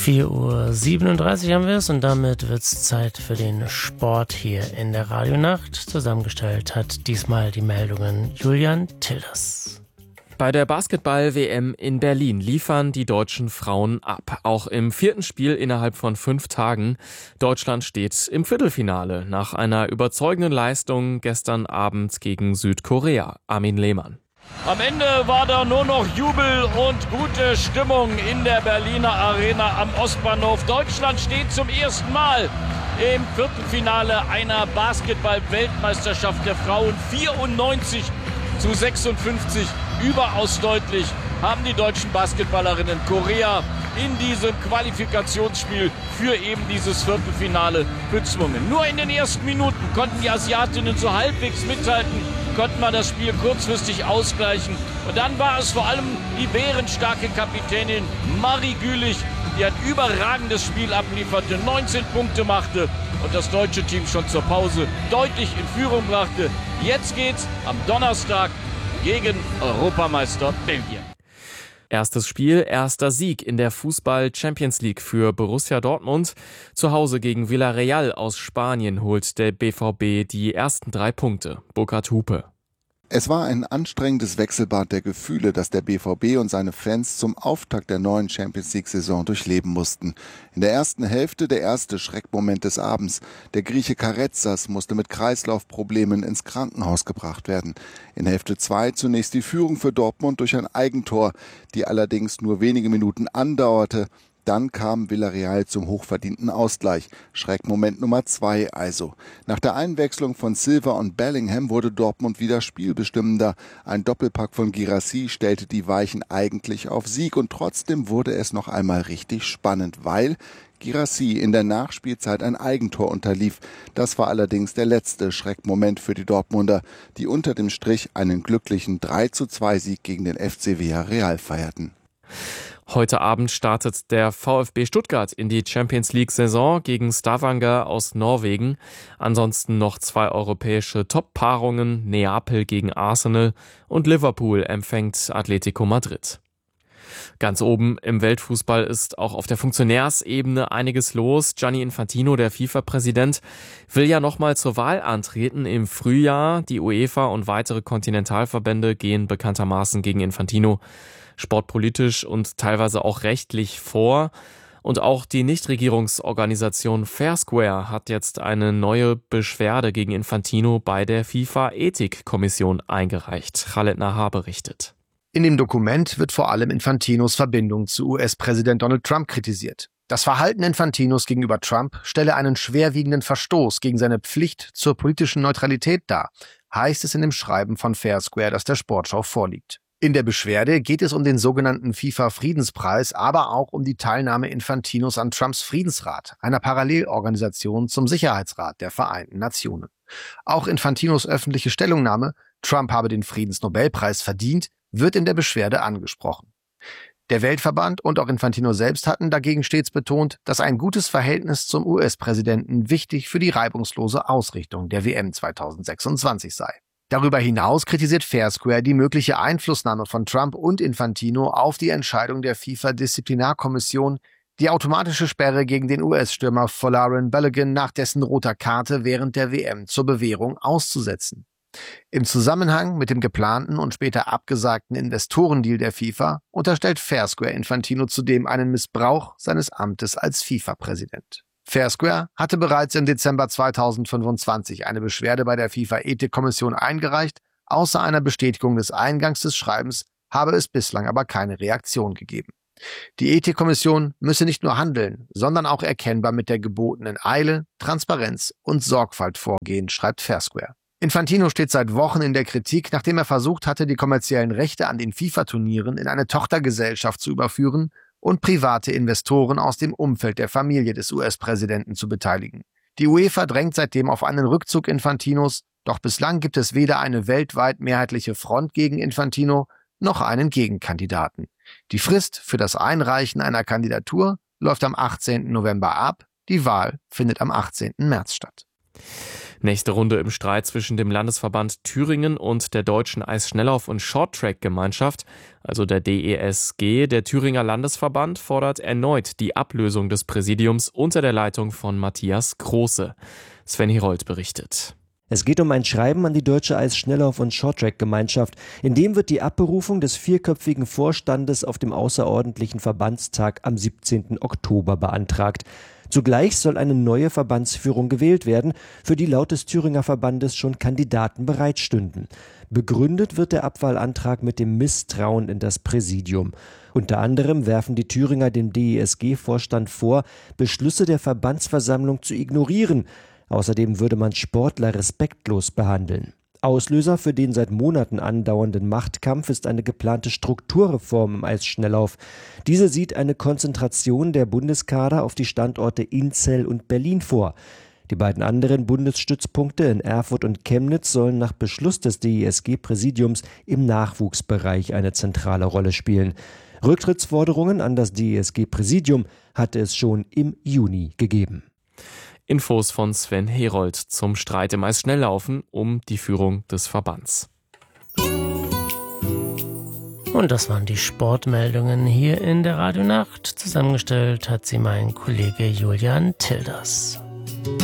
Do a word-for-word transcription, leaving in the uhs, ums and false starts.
vier Uhr siebenunddreißig haben wir es und damit wird es Zeit für den Sport hier in der Radionacht. Zusammengestellt hat diesmal die Meldungen Julian Tilders. Bei der Basketball-W M in Berlin liefern die deutschen Frauen ab. Auch im vierten Spiel innerhalb von fünf Tagen. Deutschland steht im Viertelfinale nach einer überzeugenden Leistung gestern Abend gegen Südkorea. Armin Lehmann. Am Ende war da nur noch Jubel und gute Stimmung in der Berliner Arena am Ostbahnhof. Deutschland steht zum ersten Mal im Viertelfinale einer Basketball-Weltmeisterschaft der Frauen. vierundneunzig zu sechsundfünfzig, überaus deutlich haben die deutschen Basketballerinnen Korea in diesem Qualifikationsspiel für eben dieses Viertelfinale bezwungen. Nur in den ersten Minuten konnten die Asiatinnen so halbwegs mithalten, konnten wir das Spiel kurzfristig ausgleichen. Und dann war es vor allem die bärenstarke Kapitänin Marie Gülich, die ein überragendes Spiel ablieferte, neunzehn Punkte machte und das deutsche Team schon zur Pause deutlich in Führung brachte. Jetzt geht's am Donnerstag gegen Europameister Belgien. Erstes Spiel, erster Sieg in der Fußball-Champions League für Borussia Dortmund. Zu Hause gegen Villarreal aus Spanien holt der B V B die ersten drei Punkte. Burkhard Hupe. Es war ein anstrengendes Wechselbad der Gefühle, das der B V B und seine Fans zum Auftakt der neuen Champions-League-Saison durchleben mussten. In der ersten Hälfte der erste Schreckmoment des Abends. Der Grieche Karetsas musste mit Kreislaufproblemen ins Krankenhaus gebracht werden. In Hälfte zwei zunächst die Führung für Dortmund durch ein Eigentor, die allerdings nur wenige Minuten andauerte. Dann kam Villarreal zum hochverdienten Ausgleich. Schreckmoment Nummer zwei also. Nach der Einwechslung von Silva und Bellingham wurde Dortmund wieder spielbestimmender. Ein Doppelpack von Guirassy stellte die Weichen eigentlich auf Sieg und trotzdem wurde es noch einmal richtig spannend, weil Guirassy in der Nachspielzeit ein Eigentor unterlief. Das war allerdings der letzte Schreckmoment für die Dortmunder, die unter dem Strich einen glücklichen drei zu zwei Sieg gegen den F C Villarreal feierten. Heute Abend startet der VfB Stuttgart in die Champions-League-Saison gegen Stavanger aus Norwegen. Ansonsten noch zwei europäische Top-Paarungen, Neapel gegen Arsenal und Liverpool empfängt Atletico Madrid. Ganz oben im Weltfußball ist auch auf der Funktionärsebene einiges los. Gianni Infantino, der FIFA-Präsident, will ja nochmal zur Wahl antreten im Frühjahr. Die UEFA und weitere Kontinentalverbände gehen bekanntermaßen gegen Infantino sportpolitisch und teilweise auch rechtlich vor. Und auch die Nichtregierungsorganisation Fair Square hat jetzt eine neue Beschwerde gegen Infantino bei der FIFA-Ethikkommission eingereicht. Khaled Nahar berichtet. In dem Dokument wird vor allem Infantinos Verbindung zu U S-Präsident Donald Trump kritisiert. Das Verhalten Infantinos gegenüber Trump stelle einen schwerwiegenden Verstoß gegen seine Pflicht zur politischen Neutralität dar, heißt es in dem Schreiben von Fair Square, das der Sportschau vorliegt. In der Beschwerde geht es um den sogenannten FIFA-Friedenspreis, aber auch um die Teilnahme Infantinos an Trumps Friedensrat, einer Parallelorganisation zum Sicherheitsrat der Vereinten Nationen. Auch Infantinos öffentliche Stellungnahme, Trump habe den Friedensnobelpreis verdient, wird in der Beschwerde angesprochen. Der Weltverband und auch Infantino selbst hatten dagegen stets betont, dass ein gutes Verhältnis zum U S-Präsidenten wichtig für die reibungslose Ausrichtung der W M zweitausendsechsundzwanzig sei. Darüber hinaus kritisiert Fair Square die mögliche Einflussnahme von Trump und Infantino auf die Entscheidung der FIFA-Disziplinarkommission, die automatische Sperre gegen den U S-Stürmer Folarin Balogun nach dessen roter Karte während der W M zur Bewährung auszusetzen. Im Zusammenhang mit dem geplanten und später abgesagten Investorendeal der FIFA unterstellt Fair Square Infantino zudem einen Missbrauch seines Amtes als FIFA-Präsident. Fair Square hatte bereits im Dezember zweitausendfünfundzwanzig eine Beschwerde bei der FIFA-Ethikkommission eingereicht. Außer einer Bestätigung des Eingangs des Schreibens habe es bislang aber keine Reaktion gegeben. Die Ethikkommission müsse nicht nur handeln, sondern auch erkennbar mit der gebotenen Eile, Transparenz und Sorgfalt vorgehen, schreibt Fair Square. Infantino steht seit Wochen in der Kritik, nachdem er versucht hatte, die kommerziellen Rechte an den FIFA-Turnieren in eine Tochtergesellschaft zu überführen und private Investoren aus dem Umfeld der Familie des U S-Präsidenten zu beteiligen. Die UEFA drängt seitdem auf einen Rückzug Infantinos, doch bislang gibt es weder eine weltweit mehrheitliche Front gegen Infantino noch einen Gegenkandidaten. Die Frist für das Einreichen einer Kandidatur läuft am achtzehnten November ab, die Wahl findet am achtzehnten März statt. Nächste Runde im Streit zwischen dem Landesverband Thüringen und der Deutschen Eisschnelllauf- und Shorttrack-Gemeinschaft, also der D E S G. Der Thüringer Landesverband fordert erneut die Ablösung des Präsidiums unter der Leitung von Matthias Große. Sven Herold berichtet. Es geht um ein Schreiben an die Deutsche Eisschnelllauf- und Shorttrack-Gemeinschaft. In dem wird die Abberufung des vierköpfigen Vorstandes auf dem außerordentlichen Verbandstag am siebzehnten Oktober beantragt. Zugleich soll eine neue Verbandsführung gewählt werden, für die laut des Thüringer Verbandes schon Kandidaten bereitstünden. Begründet wird der Abwahlantrag mit dem Misstrauen in das Präsidium. Unter anderem werfen die Thüringer dem D E S G-Vorstand vor, Beschlüsse der Verbandsversammlung zu ignorieren. Außerdem würde man Sportler respektlos behandeln. Auslöser für den seit Monaten andauernden Machtkampf ist eine geplante Strukturreform im Eisschnelllauf. Diese sieht eine Konzentration der Bundeskader auf die Standorte Inzell und Berlin vor. Die beiden anderen Bundesstützpunkte in Erfurt und Chemnitz sollen nach Beschluss des D E S G-Präsidiums im Nachwuchsbereich eine zentrale Rolle spielen. Rücktrittsforderungen an das D E S G-Präsidium hatte es schon im Juni gegeben. Infos von Sven Herold zum Streit im Eisschnelllaufen um die Führung des Verbands. Und das waren die Sportmeldungen hier in der Radionacht. Zusammengestellt hat sie mein Kollege Julian Tilders.